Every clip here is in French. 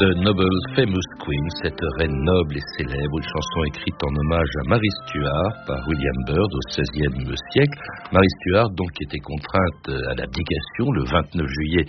The Noble Famous Queen, cette reine noble et célèbre, une chanson écrite en hommage à Mary Stuart par William Byrd au XVIe siècle. Mary Stuart, donc, qui était contrainte à l'abdication le 29 juillet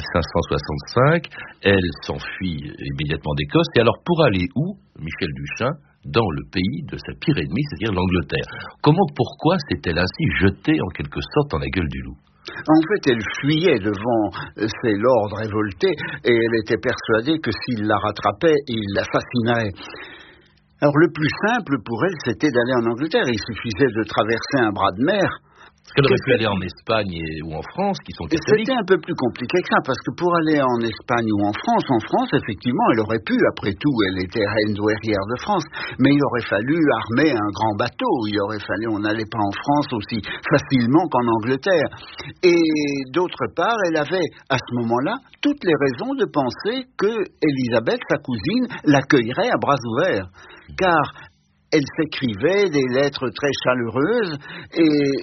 1565. Elle s'enfuit immédiatement d'Écosse. Et alors, pour aller où, Michel Duchin? Dans le pays de sa pire ennemie, c'est-à-dire l'Angleterre. Pourquoi s'est-elle ainsi jetée en quelque sorte dans la gueule du loup? En fait, elle fuyait devant ces lords révoltés et elle était persuadée que s'il la rattrapait, il l'assassinerait. Alors le plus simple pour elle, c'était d'aller en Angleterre. Il suffisait de traverser un bras de mer. Parce qu'elle aurait pu aller en Espagne ou en France, qui sont catholiques. C'était un peu plus compliqué que ça, parce que pour aller en Espagne ou en France, effectivement, elle aurait pu, après tout, elle était reine douairière de France, mais il aurait fallu armer un grand bateau, on n'allait pas en France aussi facilement qu'en Angleterre. Et d'autre part, elle avait, à ce moment-là, toutes les raisons de penser que Élisabeth, sa cousine, l'accueillerait à bras ouverts, car elle s'écrivait des lettres très chaleureuses et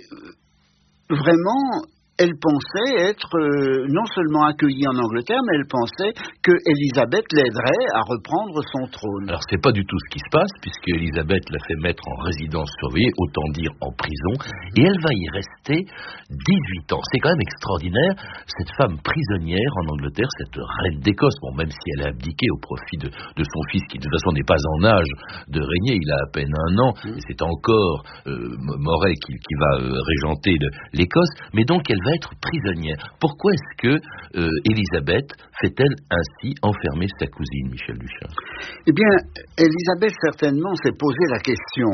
vraiment, elle pensait être non seulement accueillie en Angleterre, mais elle pensait que Élisabeth l'aiderait à reprendre son trône. Alors c'est pas du tout ce qui se passe, puisque Élisabeth l'a fait mettre en résidence surveillée, autant dire en prison, et elle va y rester 18 ans. C'est quand même extraordinaire, cette femme prisonnière en Angleterre, cette reine d'Écosse, bon, même si elle a abdiqué au profit de son fils, qui de toute façon n'est pas en âge de régner, il a à peine 1 an, et c'est encore Moray qui va régenter l'Écosse, mais donc elle va être prisonnière. Pourquoi est-ce que Élisabeth fait-elle ainsi enfermer sa cousine, Michel Duchin? Eh bien, Élisabeth certainement s'est posé la question.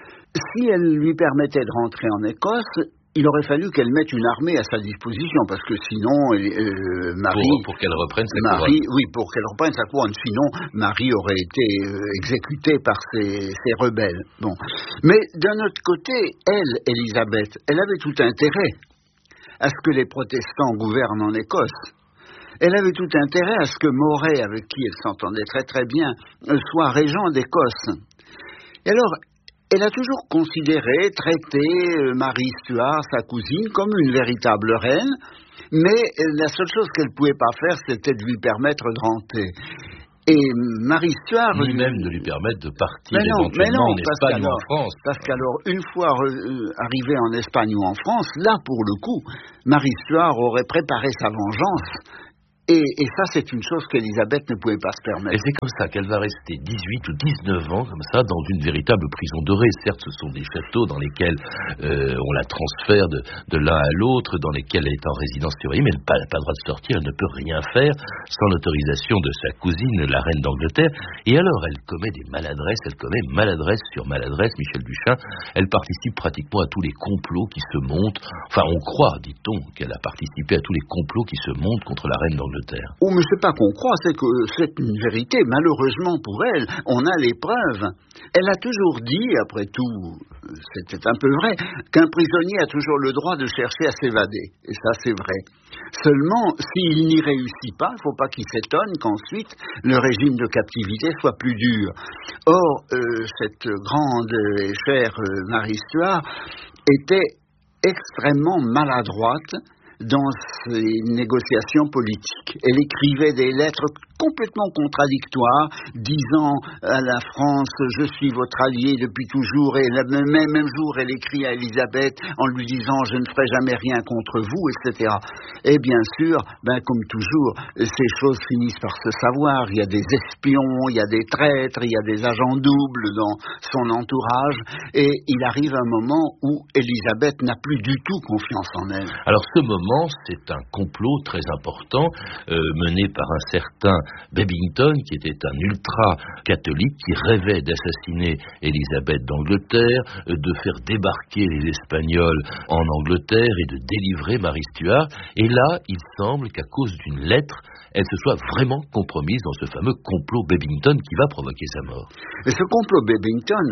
Si elle lui permettait de rentrer en Écosse, il aurait fallu qu'elle mette une armée à sa disposition, parce que sinon, Marie... Pour qu'elle reprenne sa couronne. Oui, pour qu'elle reprenne sa couronne. Sinon, Marie aurait été exécutée par ces rebelles. Bon. Mais d'un autre côté, Élisabeth, elle avait tout intérêt à ce que les protestants gouvernent en Écosse. Elle avait tout intérêt à ce que Moray, avec qui elle s'entendait très très bien, soit régent d'Écosse. Et alors, elle a toujours considéré, traité Mary Stuart, sa cousine, comme une véritable reine, mais la seule chose qu'elle ne pouvait pas faire, c'était de lui permettre de rentrer. Et Mary Stuart... Ni même de lui permettre de partir éventuellement en Espagne ou en France. Parce qu'alors, une fois arrivée en Espagne ou en France, là, pour le coup, Mary Stuart aurait préparé sa vengeance. Et ça, c'est une chose qu'Élisabeth ne pouvait pas se permettre. Et c'est comme ça qu'elle va rester 18 ou 19 ans, comme ça, dans une véritable prison dorée. Certes, ce sont des châteaux dans lesquels on la transfère de l'un à l'autre, dans lesquels elle est en résidence surveillée, mais elle n'a pas le droit de sortir, elle ne peut rien faire sans l'autorisation de sa cousine, la reine d'Angleterre. Et alors, elle commet des maladresses, elle commet maladresse sur maladresse, Michel Duchin. Elle participe pratiquement à tous les complots qui se montent. Enfin, on croit, dit-on, qu'elle a participé à tous les complots qui se montent contre la reine d'Angleterre. Oh, mais c'est pas qu'on croit, c'est que c'est une vérité. Malheureusement pour elle, on a les preuves. Elle a toujours dit, après tout, c'était un peu vrai, qu'un prisonnier a toujours le droit de chercher à s'évader. Et ça, c'est vrai. Seulement, s'il n'y réussit pas, il ne faut pas qu'il s'étonne qu'ensuite le régime de captivité soit plus dur. Or, cette grande et chère Mary Stuart était extrêmement maladroite dans ses négociations politiques. Elle écrivait des lettres complètement contradictoires, disant à la France « Je suis votre allié depuis toujours », et le même jour, elle écrit à Élisabeth en lui disant « Je ne ferai jamais rien contre vous », etc. Et bien sûr, comme toujours, ces choses finissent par se savoir. Il y a des espions, il y a des traîtres, il y a des agents doubles dans son entourage, et il arrive un moment où Élisabeth n'a plus du tout confiance en elle. Alors ce moment, c'est un complot très important mené par un certain Babington, qui était un ultra-catholique, qui rêvait d'assassiner Élisabeth d'Angleterre, de faire débarquer les Espagnols en Angleterre et de délivrer Mary Stuart. Et là, il semble qu'à cause d'une lettre, elle se soit vraiment compromise dans ce fameux complot Babington qui va provoquer sa mort. Et ce complot Babington,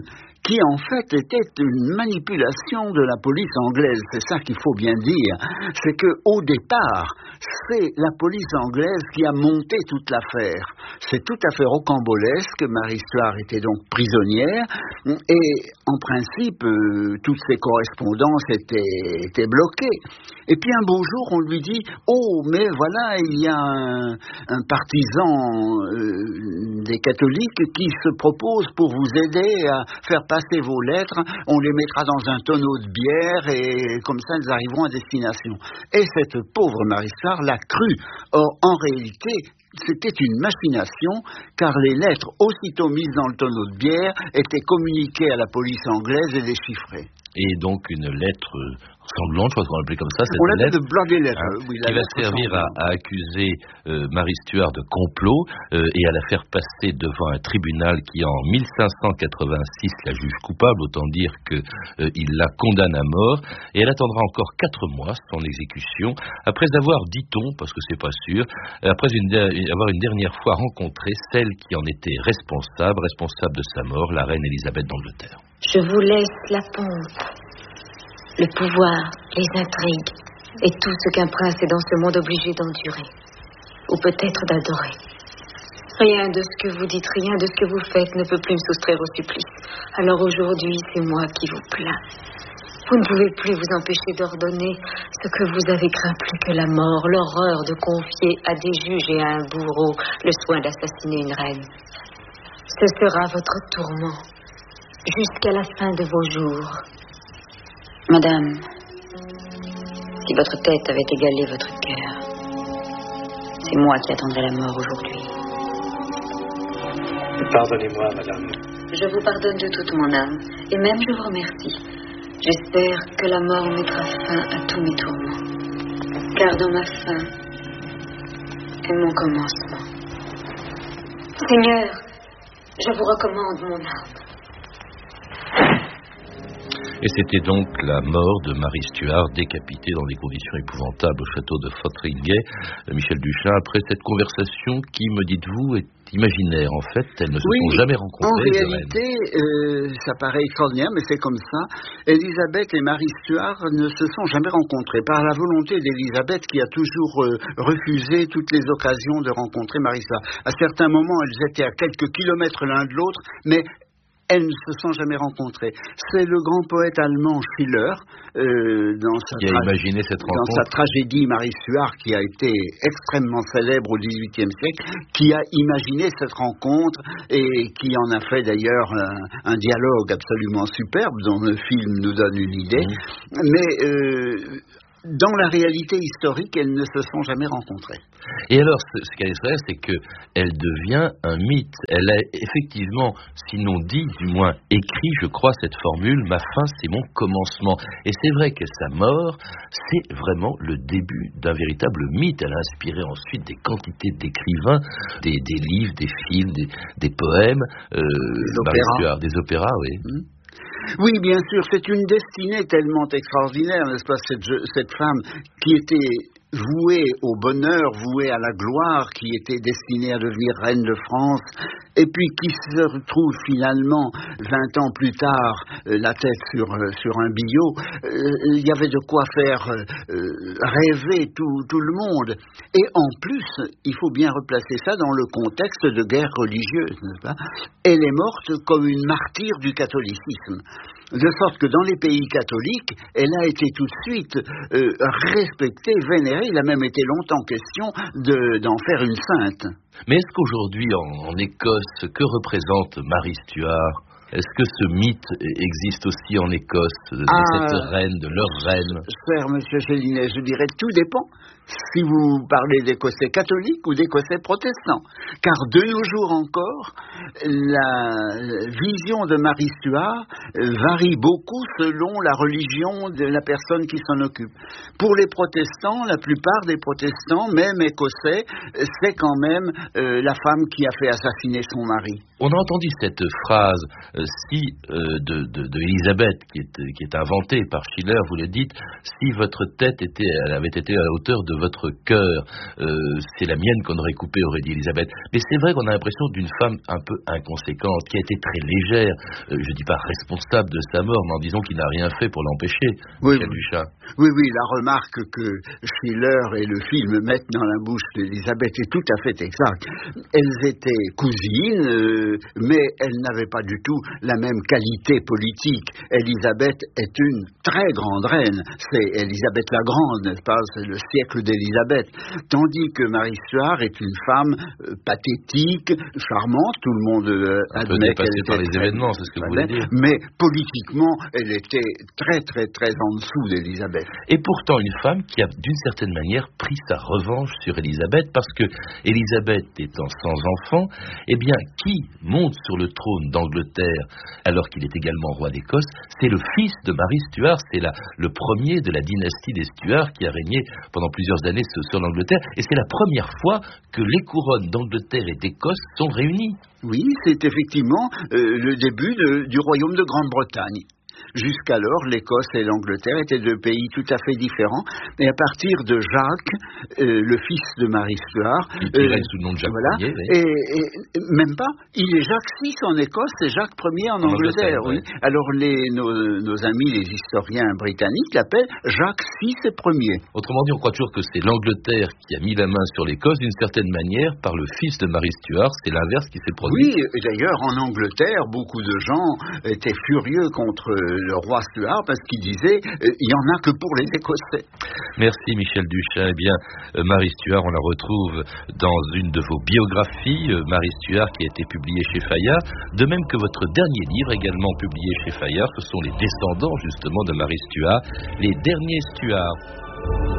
qui en fait était une manipulation de la police anglaise. C'est ça qu'il faut bien dire. C'est qu'au départ, c'est la police anglaise qui a monté toute l'affaire. C'est tout à fait rocambolesque. Marie Stuart était donc prisonnière et en principe, toutes ses correspondances étaient bloquées. Et puis un beau jour, on lui dit « Oh, mais voilà, il y a un partisan des catholiques qui se propose pour vous aider à faire passer vos lettres. On les mettra dans un tonneau de bière et comme ça, elles arriveront à destination. » Et cette pauvre Marie Stuart l'a cru. Or, en réalité, c'était une machination, car les lettres, aussitôt mises dans le tonneau de bière, étaient communiquées à la police anglaise et déchiffrées. Et donc une lettre sanglante, je crois qu'on l'appelait comme ça, cette on l'appelle lettre, de bloody letter, oui, qui va servir à accuser Marie Stuart de complot et à la faire passer devant un tribunal qui, en 1586, la juge coupable, autant dire qu'il la condamne à mort, et elle attendra encore 4 mois son exécution, après avoir, dit-on, parce que c'est pas sûr, après avoir une dernière fois rencontré celle qui en était responsable de sa mort, la reine Élisabeth d'Angleterre. Je vous laisse la pompe, le pouvoir, les intrigues et tout ce qu'un prince est dans ce monde obligé d'endurer, ou peut-être d'adorer. Rien de ce que vous dites, rien de ce que vous faites ne peut plus me soustraire au supplice. Alors aujourd'hui, c'est moi qui vous plains. Vous ne pouvez plus vous empêcher d'ordonner ce que vous avez craint plus que la mort, l'horreur de confier à des juges et à un bourreau le soin d'assassiner une reine. Ce sera votre tourment jusqu'à la fin de vos jours. Madame, si votre tête avait égalé votre cœur, c'est moi qui attendrai la mort aujourd'hui. Pardonnez-moi, madame. Je vous pardonne de toute mon âme, et même je vous remercie. J'espère que la mort mettra fin à tous mes tourments, car dans ma fin est mon commencement. Seigneur, je vous recommande mon âme. Et c'était donc la mort de Marie Stuart, décapitée dans des conditions épouvantables au château de Fotheringhay. Michel Duchin, après cette conversation qui, me dites-vous, est imaginaire, en fait, elles ne se sont jamais rencontrées. En réalité, ça paraît extraordinaire, mais c'est comme ça. Elisabeth et Marie Stuart ne se sont jamais rencontrées par la volonté d'Elisabeth qui a toujours refusé toutes les occasions de rencontrer Marie Stuart. À certains moments, elles étaient à quelques kilomètres l'un de l'autre, mais elles ne se sont jamais rencontrées. C'est le grand poète allemand Schiller, dans sa tragédie Marie Stuart, qui a été extrêmement célèbre au XVIIIe siècle, qui a imaginé cette rencontre et qui en a fait d'ailleurs un dialogue absolument superbe, dont le film nous donne une idée. Mais dans la réalité historique, elles ne se sont jamais rencontrées. Et alors, ce qu'elle est, c'est qu'elle devient un mythe. Elle a effectivement, sinon dit, du moins écrit, je crois, cette formule « Ma fin, c'est mon commencement ». Et c'est vrai que sa mort, c'est vraiment le début d'un véritable mythe. Elle a inspiré ensuite des quantités d'écrivains, des livres, des films, des poèmes, des opéras, oui. Oui, bien sûr, c'est une destinée tellement extraordinaire, n'est-ce pas, cette femme qui était vouée au bonheur, vouée à la gloire, qui était destinée à devenir reine de France, et puis qui se retrouve finalement, 20 ans plus tard, la tête sur un billot. Il y avait de quoi faire rêver tout le monde. Et en plus, il faut bien replacer ça dans le contexte de guerre religieuse, n'est-ce pas ? Elle est morte comme une martyre du catholicisme. De sorte que dans les pays catholiques, elle a été tout de suite respectée, vénérée. Il a même été longtemps question d'en faire une sainte. Mais est-ce qu'aujourd'hui, en Écosse, que représente Marie Stuart ? Est-ce que ce mythe existe aussi en Écosse, de cette reine, de leur reine ? Cher monsieur Gélinet, je dirais tout dépend si vous parlez d'Écossais catholiques ou d'Écossais protestants. Car de nos jours encore, la vision de Marie Stuart varie beaucoup selon la religion de la personne qui s'en occupe. Pour les protestants, la plupart des protestants, même écossais, c'est quand même la femme qui a fait assassiner son mari. On a entendu cette phrase de Élisabeth, qui est inventée par Schiller, vous le dites, si votre tête avait été à la hauteur de votre cœur, c'est la mienne qu'on aurait coupée, aurait dit Élisabeth. Mais c'est vrai qu'on a l'impression d'une femme un peu inconséquente, qui a été très légère, je dis pas responsable de sa mort, mais en disant qu'il n'a rien fait pour l'empêcher, Michel Duchat. Oui, la remarque que Schiller et le film mettent dans la bouche d'Élisabeth est tout à fait exacte. Elles étaient cousines, mais elles n'avaient pas du tout la même qualité politique. Élisabeth est une très grande reine, c'est Élisabeth la Grande, n'est-ce pas, c'est le siècle d'Élisabeth, tandis que Marie Stuart est une femme pathétique, charmante, tout le monde admet qu'elle était par les événements, c'est ce que vous voulez dire. Mais politiquement, elle était très très très en dessous d'Élisabeth. Et pourtant une femme qui a d'une certaine manière pris sa revanche sur Élisabeth, parce que Élisabeth étant sans enfant, eh bien qui monte sur le trône d'Angleterre alors qu'il est également roi d'Écosse, c'est le fils de Marie Stuart, c'est le premier de la dynastie des Stuart qui a régné pendant plusieurs années sur l'Angleterre, et c'est la première fois que les couronnes d'Angleterre et d'Écosse sont réunies. Oui, c'est effectivement le début du royaume de Grande-Bretagne. Jusqu'alors, l'Écosse et l'Angleterre étaient deux pays tout à fait différents. Et à partir de Jacques, le fils de Marie Stuart, qui règne sous le nom de Jacques Ier, oui. et même pas, il est Jacques VI en Écosse et Jacques Ier en Angleterre. Oui. Alors nos amis, les historiens britanniques, l'appellent Jacques VI Ier. Autrement dit, on croit toujours que c'est l'Angleterre qui a mis la main sur l'Écosse d'une certaine manière par le fils de Marie Stuart. C'est l'inverse qui s'est produit. Oui, et d'ailleurs, en Angleterre, beaucoup de gens étaient furieux contre le roi Stuart parce qu'il disait il n'y en a que pour les Écossais. Merci Michel Duchat. Eh bien, Marie Stuart, on la retrouve dans une de vos biographies, Marie Stuart, qui a été publiée chez Fayard, de même que votre dernier livre, également publié chez Fayard, ce sont les descendants justement de Marie Stuart, les derniers Stuart.